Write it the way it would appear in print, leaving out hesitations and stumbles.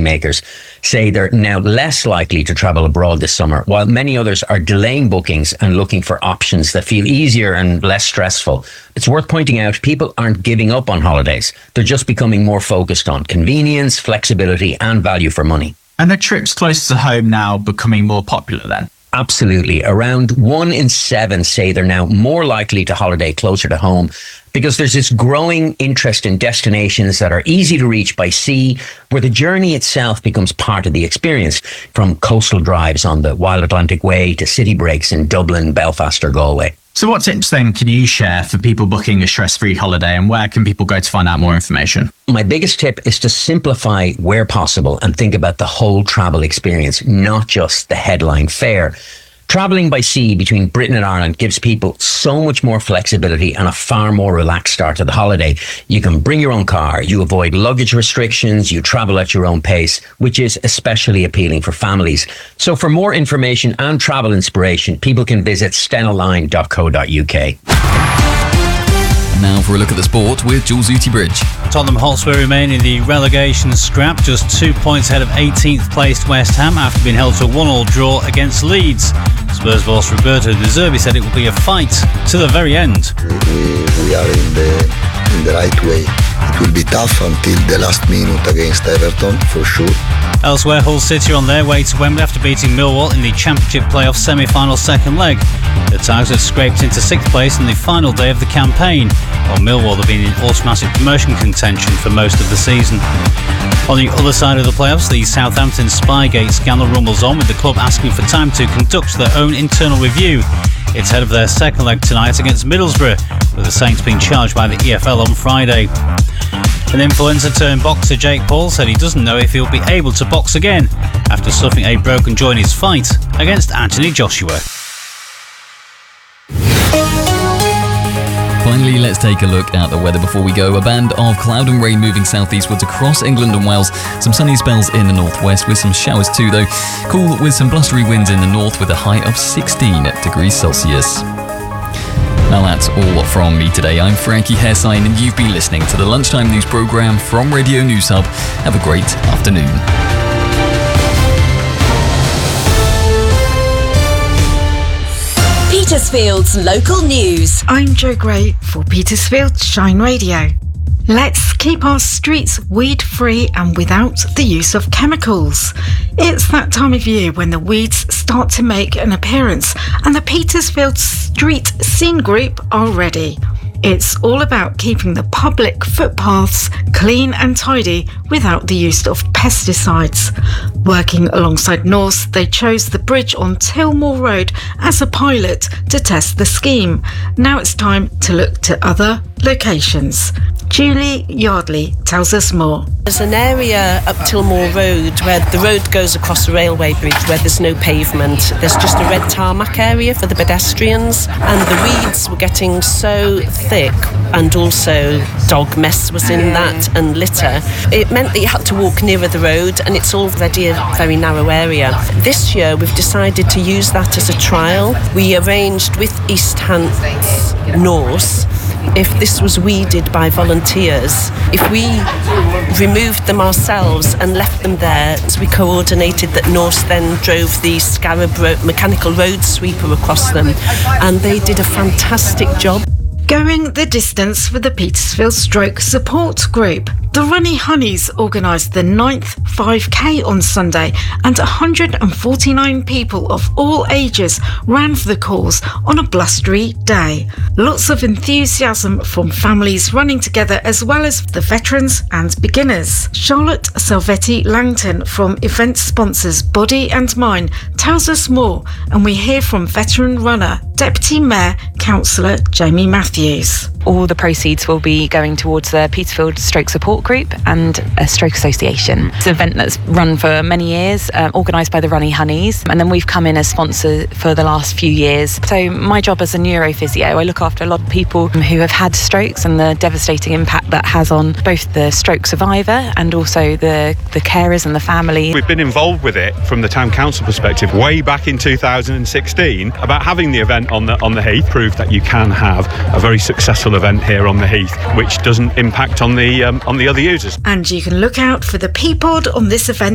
holidaymakers say they're now less likely to travel abroad this summer, while many others are delaying bookings and looking for options that feel easier and less stressful. It's worth pointing out people aren't giving up on holidays. They're just becoming more focused on convenience, flexibility and value for money. And are trips closer to home now becoming more popular then? Absolutely. Around 1 in 7 say they're now more likely to holiday closer to home because there's this growing interest in destinations that are easy to reach by sea, where the journey itself becomes part of the experience, from coastal drives on the Wild Atlantic Way to city breaks in Dublin, Belfast or Galway. So what tips then can you share for people booking a stress-free holiday, and where can people go to find out more information? My biggest tip is to simplify where possible and think about the whole travel experience, not just the headline fare. Travelling by sea between Britain and Ireland gives people so much more flexibility and a far more relaxed start to the holiday. You can bring your own car, you avoid luggage restrictions, you travel at your own pace, which is especially appealing for families. So for more information and travel inspiration, people can visit stenaline.co.uk. Now for a look at the sport with Jules Utibridge. Tottenham Hotspur remain in the relegation scrap, just 2 points ahead of 18th placed West Ham after being held to a 1-1 draw against Leeds. Spurs boss Roberto De Zerbi said it will be a fight to the very end. We are in the right way. It will be tough until the last minute against Everton, for sure. Elsewhere, Hull City are on their way to Wembley after beating Millwall in the Championship playoff semi-final second leg. The Tigers have scraped into 6th place in the final day of the campaign, while Millwall have been in automatic promotion contention for most of the season. On the other side of the playoffs, the Southampton Spygate scandal rumbles on, with the club asking for time to conduct their own internal review. It's ahead of their second leg tonight against Middlesbrough, with the Saints being charged by the EFL on Friday. An influencer-turned-boxer, Jake Paul, said he doesn't know if he'll be able to box again after suffering a broken jaw in his fight against Anthony Joshua. Finally, let's take a look at the weather before we go. A band of cloud and rain moving southeastwards across England and Wales. Some sunny spells in the northwest with some showers too, though. Cool with some blustery winds in the north with a high of 16 degrees Celsius. Now that's all from me today. I'm Frankie Hairsign and you've been listening to the Lunchtime News programme from Radio News Hub. Have a great afternoon. Petersfield's local news. I'm Jo Gray for Petersfield Shine Radio. Let's keep our streets weed-free and without the use of chemicals. It's that time of year when the weeds start to make an appearance, and the Petersfield Street Scene Group are ready. It's all about keeping the public footpaths clean and tidy without the use of pesticides. Working alongside Norse, they chose the bridge on Tilmore Road as a pilot to test the scheme. Now it's time to look to other locations. Julie Yardley tells us more. There's an area up Tilmore Road where the road goes across a railway bridge where there's no pavement. There's just a red tarmac area for the pedestrians, and the weeds were getting so thick, and also dog mess was in that and litter. It meant that you had to walk nearer the road, and it's already a very narrow area. This year we've decided to use that as a trial. We arranged with East Hants Norse, if this was weeded by volunteers, if we removed them ourselves and left them there, so we coordinated that Norse then drove the Scarab mechanical road sweeper across them, and they did a fantastic job. Going the distance for the Petersfield Stroke Support Group. The Runny Honeys organised the 9th 5K on Sunday, and 149 people of all ages ran for the cause on a blustery day. Lots of enthusiasm from families running together, as well as the veterans and beginners. Charlotte Salvetti Langton from event sponsors Body and Mind tells us more, and we hear from veteran runner Deputy Mayor Councillor Jamie Matthews. All the proceeds will be going towards the Petersfield Stroke Support Group and a Stroke Association. It's an event that's run for many years, organised by the Runny Honeys, and then we've come in as sponsor for the last few years. So my job as a neurophysio, I look after a lot of people who have had strokes and the devastating impact that has on both the stroke survivor and also the carers and the family. We've been involved with it from the town council perspective way back in 2016 about having the event on the Heath. Proved that you can have a very successful event here on the Heath, which doesn't impact on the other users. And you can look out for the Peapod on this event